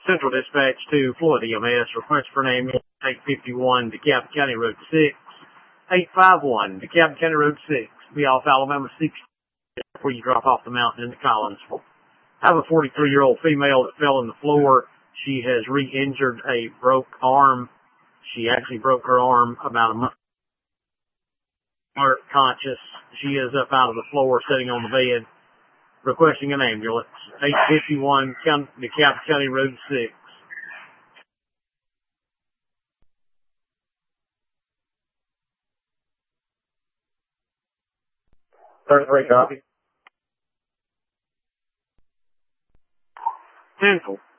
Central Dispatch to Floyd EMS. Request for an ambulance, 851 DeKalb County Road 6. 851 DeKalb County Road 6. Be off Alabama 60 before you drop off the mountain into Collinsville. I have a 43-year-old female that fell on the floor. She has re-injured a broke arm. She actually broke her arm about a month. Conscious. She is up out of the floor, sitting on the bed, requesting an ambulance. 851 DeKalb County Road 6. 33 copy. Central